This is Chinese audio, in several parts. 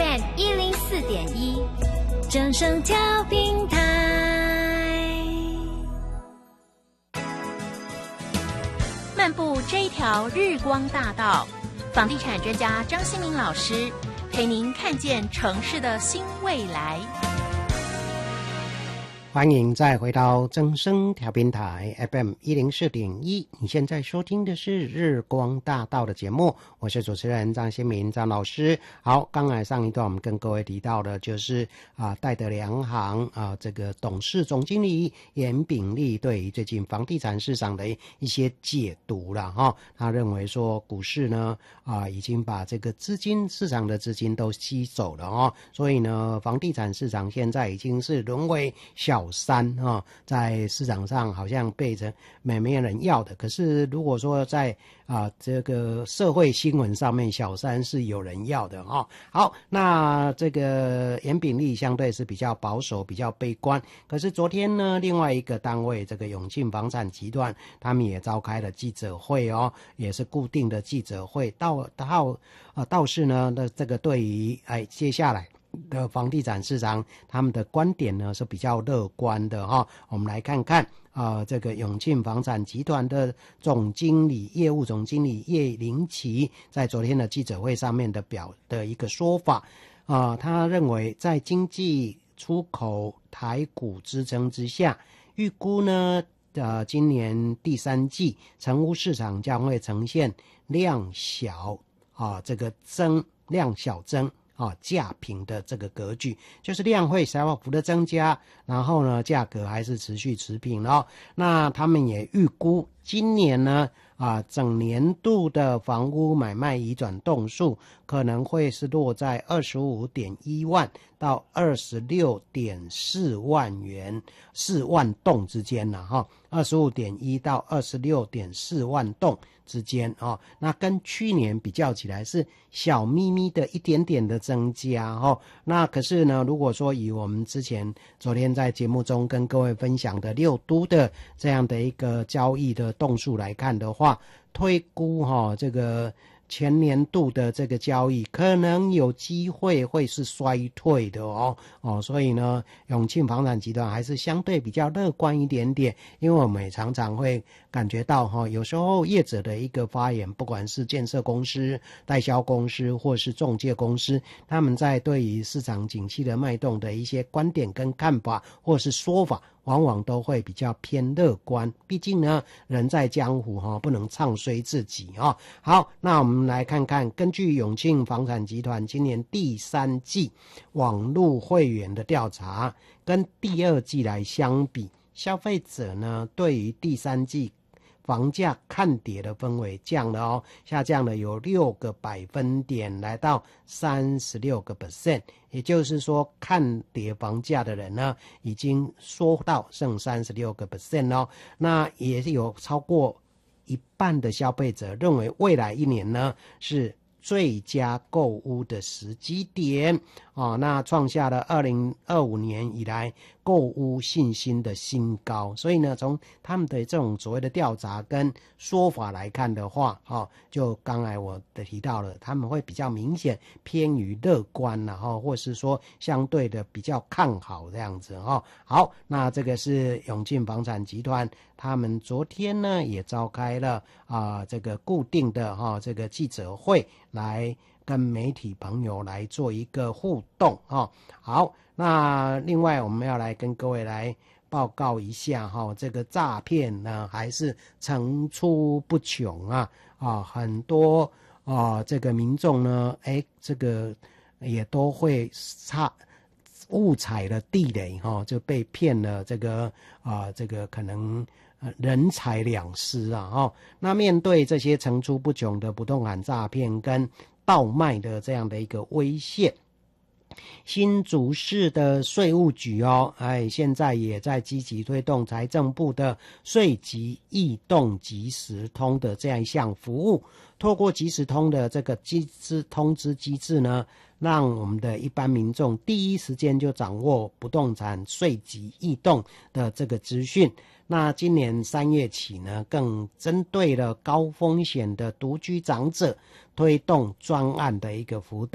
FM 104.1，正声调频台。漫步这一条日光大道，房地产专家张新民老师陪您看见城市的新未来。 欢迎再回到正声调频台 FM 104.1，你现在收听的是日光大道的节目，我是主持人张新民张老师。好，刚才上一段我们跟各位提到的就是戴德梁行这个董事总经理严炳立对于最近房地产市场的一些解读了哈。他认为说股市呢已经把这个市场的资金都吸走了哦，所以呢房地产市场现在已经是沦为小三在市场上好像被成没有人要的。可是如果说在这个社会新闻上面，小三是有人要的哦。好，那这个严炳立相对是比较保守，比较悲观。可是昨天呢，另外一个单位这个永庆房产集团，他们也召开了记者会哦，也是固定的记者会。倒是呢，这个对于接下来的房地产市场，他们的观点呢是比较乐观的哈。我们来看看这个永庆房产集团的业务总经理叶林奇在昨天的记者会上面的一个说法他认为在经济出口台股支撑之下，预估呢今年第三季成屋市场将会呈现量小增价平的这个格局，就是量会小幅的增加，然后呢价格还是持续持平哦。那他们也预估今年呢整年度的房屋买卖移转栋数可能会是落在 25.1 万到 26.4 万元4万栋之间25.1 到 26.4 万栋之间那跟去年比较起来是小咪咪的一点点的增加那可是呢，如果说以我们昨天在节目中跟各位分享的六都的这样的一个交易的栋数来看的话，推估这个全年度的这个交易可能有机会会是衰退的所以呢永庆房产集团还是相对比较乐观一点点。因为我们也常常会感觉到有时候业者的一个发言，不管是建设公司、代销公司或是中介公司，他们在对于市场景气的脉动的一些观点跟看法或是说法，往往都会比较偏乐观。毕竟呢人在江湖不能唱衰自己好，那我们来看看根据永庆房产集团今年第三季网络会员的调查，跟第二季来相比，消费者呢对于第三季房价看跌的氛围下降了有6个百分点，来到 36%， 也就是说看跌房价的人呢已经缩到剩 36% 那也有超过一半的消费者认为未来一年呢是最佳购屋的时机点那创下了2025年以来购屋信心的新高。所以呢从他们的这种所谓的调查跟说法来看的话就刚才我提到了，他们会比较明显偏于乐观或是说相对的比较看好这样子好，那这个是永庆房产集团他们昨天呢也召开了这个固定的这个记者会，来跟媒体朋友来做一个互动好，那另外我们要来跟各位来报告一下这个诈骗呢还是层出不穷很多这个民众呢这个也都会误踩了地雷就被骗了这个可能人财两失那面对这些层出不穷的不动产诈骗跟倒卖的这样的一个威胁，新竹市的税务局现在也在积极推动财政部的税籍异动即时通的这样一项服务。透过即时通的这个通知机制呢，让我们的一般民众第一时间就掌握不动产税籍异动的这个资讯。那今年3月起呢，更针对了高风险的独居长者推动专案的一个辅导，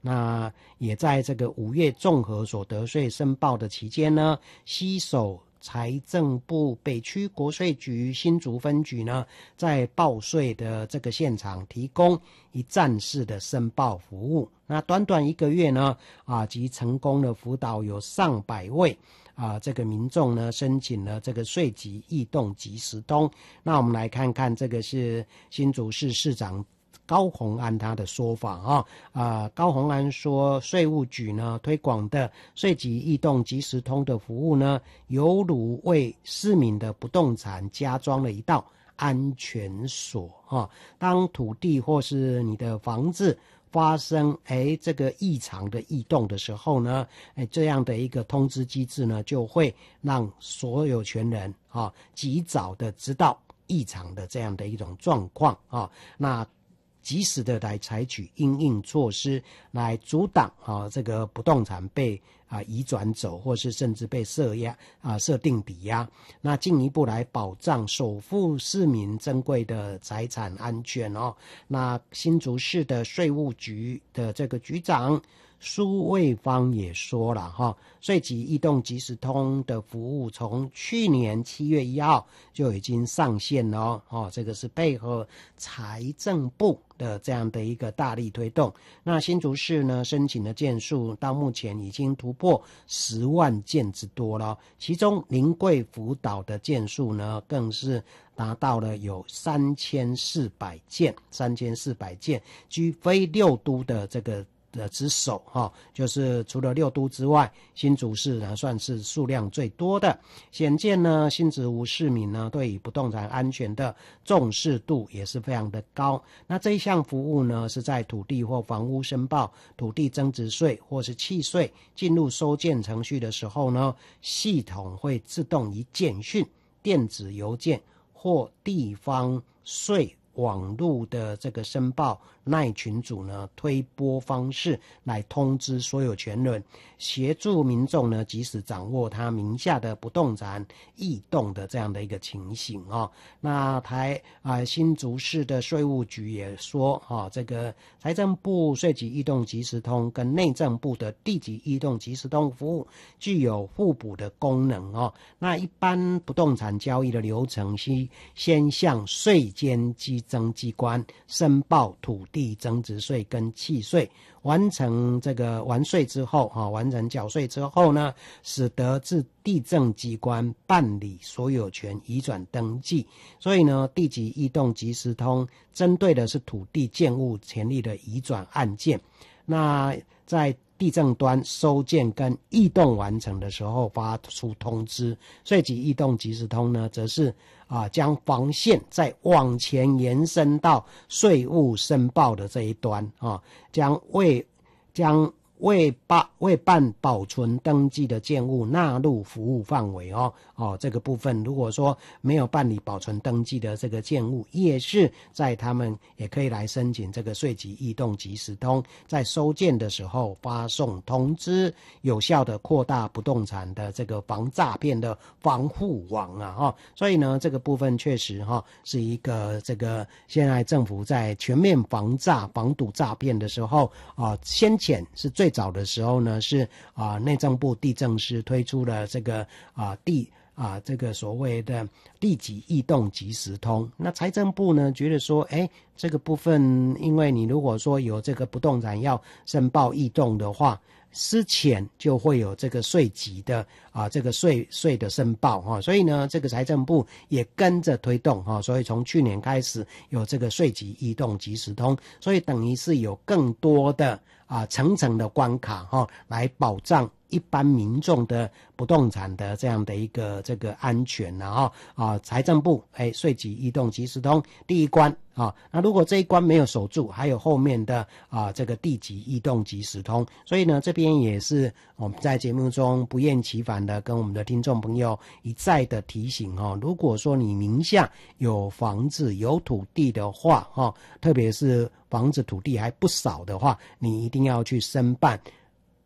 那也在这个5月综合所得税申报的期间呢，携手财政部北区国税局新竹分局呢，在报税的这个现场提供一站式的申报服务。那短短1个月呢，即成功的辅导有上百位这个民众呢申请了这个税籍异动即时通。那我们来看看，这个是新竹市市长高虹安他的说法高虹安说，税务局呢推广的税籍异动即时通的服务呢，犹如为市民的不动产加装了一道安全锁当土地或是你的房子发生这个异常的异动的时候呢，这样的一个通知机制呢，就会让所有权人及早的知道异常的这样的一种状况那及时的来采取因应措施来阻挡这个不动产被移转走，或是甚至被设定抵押，那进一步来保障守护市民珍贵的财产安全那新竹市的税务局的这个局长苏卫芳也说了税籍异动即时通的服务从去年7月1号就已经上线了这个是配合财政部的这样的一个大力推动。那新竹市呢申请的件数到目前已经突破10万件之多了，其中临柜辅导的件数呢更是达到了有3400件，居非6都的这个之首就是除了6都之外，新竹市呢算是数量最多的。显见呢，新竹市民呢对于不动产安全的重视度也是非常的高。那这一项服务呢，是在土地或房屋申报、土地增值税或是契税进入收件程序的时候呢，系统会自动以简讯、电子邮件或地方税网络的这个申报赖群组呢推播方式来通知所有权人，协助民众呢及时掌握他名下的不动产异动的这样的一个情形那新竹市的税务局也说这个财政部税籍异动即时通跟内政部的地籍异动即时通服务具有互补的功能那一般不动产交易的流程是先向税监稽征机关申报土地增值税跟契税，完成这个完税之后完成缴税之后呢，使得至地政机关办理所有权移转登记。所以呢，地籍异动即时通针对的是土地建物权利的移转案件。那在地政端收件跟异动完成的时候发出通知，税籍异动即时通呢，则是将防线再往前延伸到税务申报的这一端将未办保存登记的建物纳入服务范围这个部分如果说没有办理保存登记的这个建物，也是在他们也可以来申请这个税籍异动即时通，在收件的时候发送通知，有效的扩大不动产的这个防诈骗的防护网所以呢，这个部分确实是一个这个现在政府在全面防堵诈骗的时候先前是最早的时候呢，是内政部地政司推出了这个这个所谓的地籍异动即时通。那财政部呢觉得说这个部分因为你如果说有这个不动产要申报异动的话，之前就会有这个税籍的这个税的申报所以呢，这个财政部也跟着推动所以从去年开始有这个税籍异动即时通，所以等于是有更多的层层的关卡来保障一般民众的不动产的这样的一个这个安全财政部税籍异动即时通第一关那如果这一关没有守住，还有后面的这个地籍异动即时通。所以呢，这边也是我们在节目中不厌其烦的跟我们的听众朋友一再的提醒如果说你名下有房子有土地的话特别是房子土地还不少的话，你一定要去申办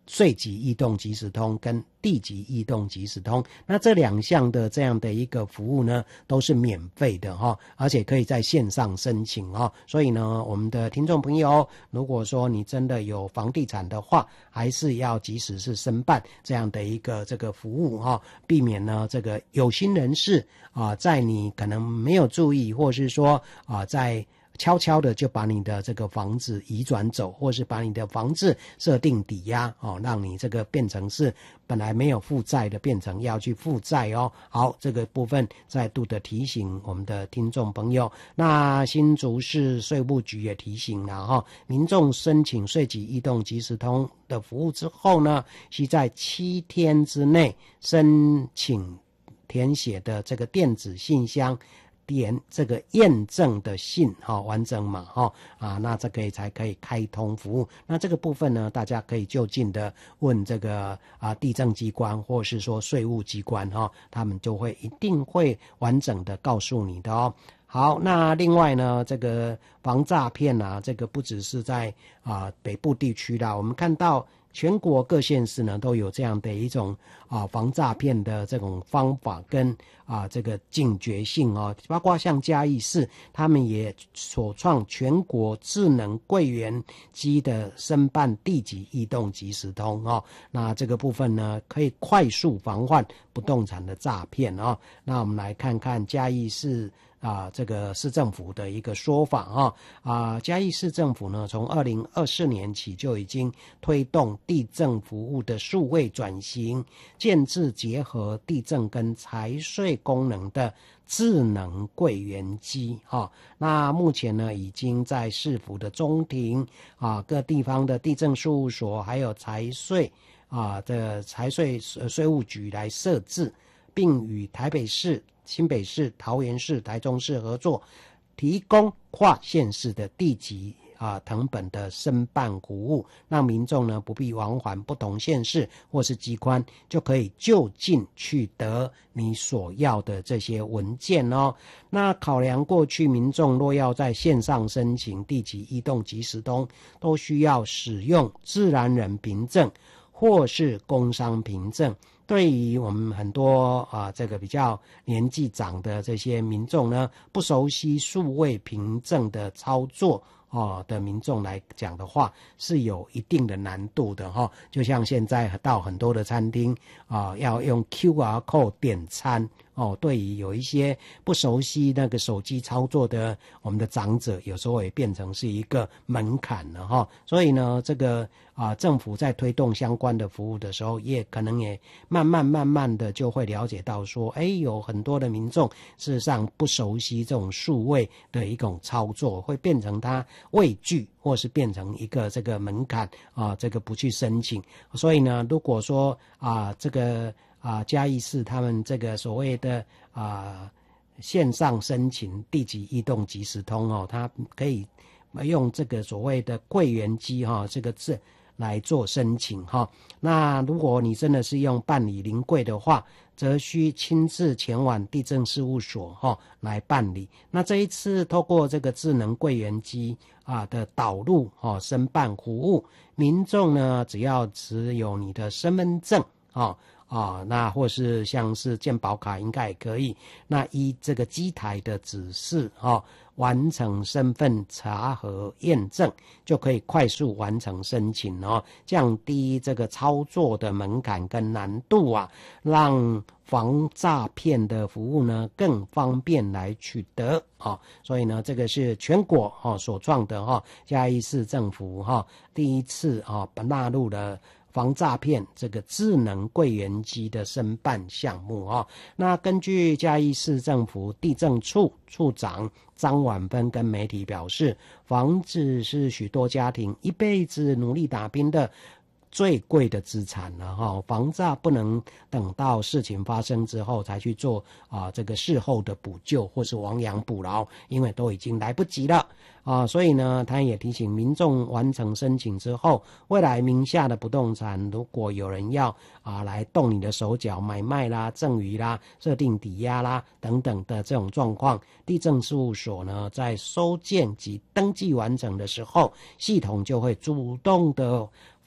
税籍异动即时通跟地籍异动即时通，那这2项的这样的一个服务呢，都是免费的而且可以在线上申请所以呢，我们的听众朋友，如果说你真的有房地产的话，还是要及时是申办这样的一个这个服务避免呢这个有心人士在你可能没有注意，或是说在悄悄的就把你的这个房子移转走，或是把你的房子设定抵押让你这个变成是本来没有负债的变成要去负债好，这个部分再度的提醒我们的听众朋友。那新竹市税务局也提醒了民众申请税籍异动即时通的服务之后呢，需在7天之内申请填写的这个电子信箱填这个验证的信完整码那这个才可以开通服务。那这个部分呢，大家可以就近的问这个地政机关或是说税务机关他们就会一定会完整的告诉你的好，那另外呢，这个防诈骗这个不只是在北部地区啦，我们看到全国各县市呢都有这样的一种防诈骗的这种方法跟这个警觉性包括像嘉义市，他们也首创全国智能柜员机的申办地籍异动即时通那这个部分呢，可以快速防范不动产的诈骗那我们来看看嘉义市这个市政府的一个说法嘉义市政府呢，从2024年起就已经推动地政服务的数位转型，建制结合地政跟财税功能的智能柜员机那目前呢，已经在市府的中庭各地方的地政事务所还有财税的财税税务局来设置，并与台北市、新北市、桃园市、台中市合作，提供跨县市的地籍誊本的申办服务，让民众呢不必往返不同县市或是机关，就可以就近取得你所要的这些文件那考量过去民众若要在线上申请地籍异动即时通，都需要使用自然人凭证或是工商凭证。对于我们很多这个比较年纪长的这些民众呢，不熟悉数位凭证的操作的民众来讲的话，是有一定的难度的就像现在到很多的餐厅要用 QR code 点餐对于有一些不熟悉那个手机操作的我们的长者，有时候也变成是一个门槛了所以呢，这个政府在推动相关的服务的时候，也可能也慢慢的就会了解到说，有很多的民众事实上不熟悉这种数位的一种操作，会变成他畏惧，或是变成一个这个门槛这个不去申请。所以呢，如果说这个嘉义市他们这个所谓的线上申请地籍异动即时通它可以用这个所谓的柜员机这个字来做申请那如果你真的是用办理临柜的话，则需亲自前往地政事务所来办理。那这一次透过这个智能柜员机的导入申办服务，民众呢只要持有你的身份证那或是像是健保卡应该也可以，那依这个机台的指示完成身份查核验证，就可以快速完成申请降低这个操作的门槛跟难度让防诈骗的服务呢更方便来取得所以呢，这个是全国所创的嘉义市政府第一次纳入了防诈骗这个智能柜员机的申办项目那根据嘉义市政府地政处处长张婉芬跟媒体表示，房子是许多家庭一辈子努力打拼的最贵的资产了防诈不能等到事情发生之后才去做这个事后的补救或是亡羊补牢，因为都已经来不及了所以呢，他也提醒民众完成申请之后，未来名下的不动产如果有人要来动你的手脚买卖啦、赠与啦、设定抵押啦等等的这种状况，地政事务所呢在收件及登记完成的时候，系统就会主动的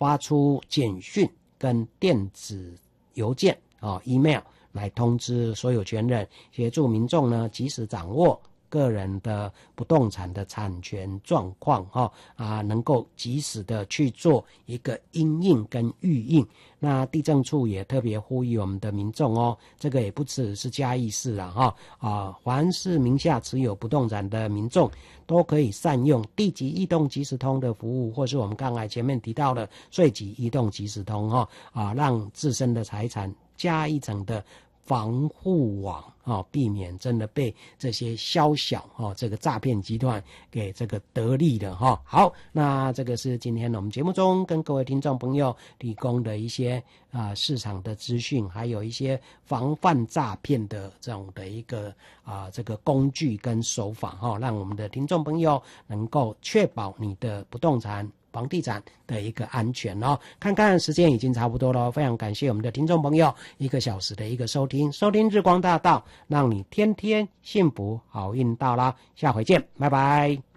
发出简讯跟电子邮件email 来通知所有权人，协助民众呢及时掌握个人的不动产的产权状况能够及时的去做一个因应跟预应。那地政处也特别呼吁我们的民众这个也不只是嘉义市啦凡是名下持有不动产的民众都可以善用地籍异动即时通的服务，或是我们刚才前面提到的税籍异动即时通让自身的财产加一层的防护网避免真的被这些宵小这个诈骗集团给这个得利的好，那这个是今天我们节目中跟各位听众朋友提供的一些市场的资讯，还有一些防范诈骗的这种的一个这个工具跟手法让我们的听众朋友能够确保你的不动产房地产的一个安全看看时间已经差不多了，非常感谢我们的听众朋友1个小时的一个收听日光大道，让你天天幸福好运到啦，下回见，拜拜。